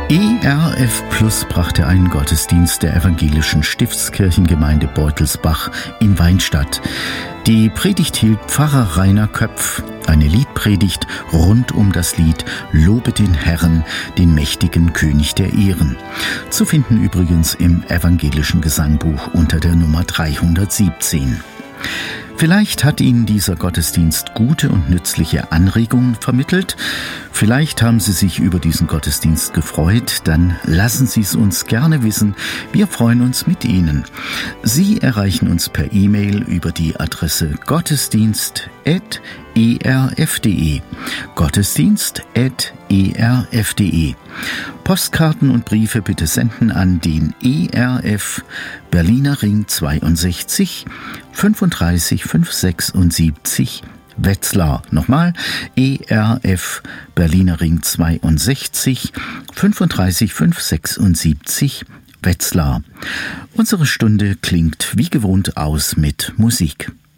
ERF Plus brachte einen Gottesdienst der evangelischen Stiftskirchengemeinde Beutelsbach in Weinstadt. Die Predigt hielt Pfarrer Rainer Köpf, eine Liedpredigt rund um das Lied Lobe den Herrn, den mächtigen König der Ehren. Zu finden übrigens im evangelischen Gesangbuch unter der Nummer 317. Vielleicht hat Ihnen dieser Gottesdienst gute und nützliche Anregungen vermittelt. Vielleicht haben Sie sich über diesen Gottesdienst gefreut. Dann lassen Sie es uns gerne wissen. Wir freuen uns mit Ihnen. Sie erreichen uns per E-Mail über die Adresse gottesdienst@erf.de. gottesdienst@erf.de. Postkarten und Briefe bitte senden an den ERF Berliner Ring 62 35 576 Wetzlar. Nochmal, ERF Berliner Ring 62 35 576 Wetzlar. Unsere Stunde klingt wie gewohnt aus mit Musik.